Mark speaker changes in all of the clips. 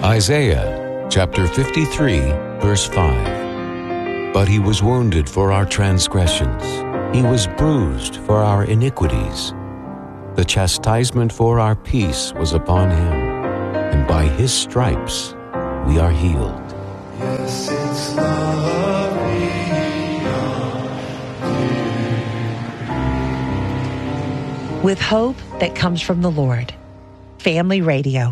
Speaker 1: Isaiah chapter 53, verse 5. But he was wounded for our transgressions. He was bruised for our iniquities. The chastisement for our peace was upon him, and by his stripes we are healed.
Speaker 2: Yes, it's love beyond.
Speaker 3: With hope that comes from the Lord. Family Radio.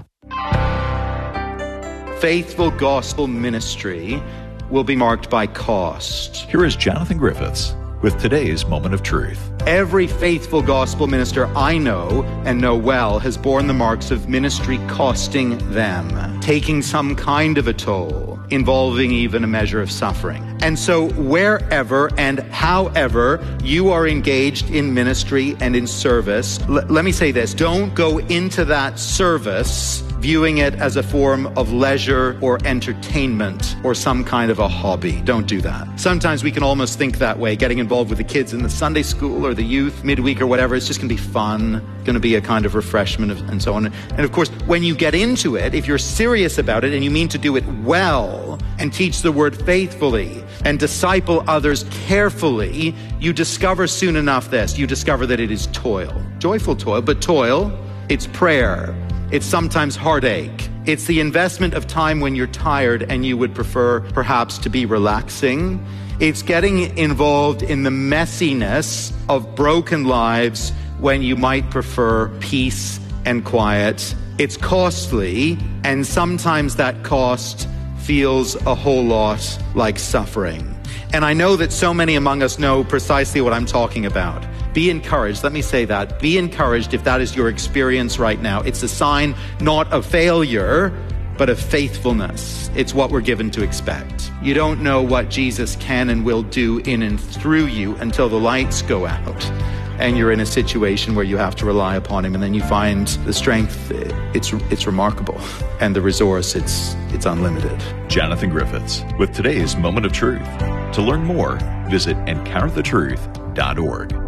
Speaker 4: Faithful gospel ministry will be marked by cost.
Speaker 5: Here is Jonathan Griffiths with today's Moment of Truth.
Speaker 4: Every faithful gospel minister I know and know well has borne the marks of ministry costing them, taking some kind of a toll, involving even a measure of suffering. And so wherever and however you are engaged in ministry and in service, let me say this, don't go into that service viewing it as a form of leisure or entertainment or some kind of a hobby. Don't do that. Sometimes we can almost think that way, getting involved with the kids in the Sunday school or the youth midweek or whatever. It's just going to be fun, going to be a kind of refreshment and so on. And of course, when you get into it, if you're serious about it and you mean to do it well and teach the word faithfully and disciple others carefully, you discover soon enough this. You discover that it is toil. Joyful toil, but toil, it's prayer. It's sometimes heartache. It's the investment of time when you're tired and you would prefer perhaps to be relaxing. It's getting involved in the messiness of broken lives when you might prefer peace and quiet. It's costly, and sometimes that cost feels a whole lot like suffering. And I know that so many among us know precisely what I'm talking about. Be encouraged. Let me say that. Be encouraged if that is your experience right now. It's a sign not of failure, but of faithfulness. It's what we're given to expect. You don't know what Jesus can and will do in and through you until the lights go out and you're in a situation where you have to rely upon him, and then you find the strength, it's remarkable, and the resource, it's unlimited.
Speaker 5: Jonathan Griffiths with today's Moment of Truth. To learn more, visit EncounterTheTruth.org.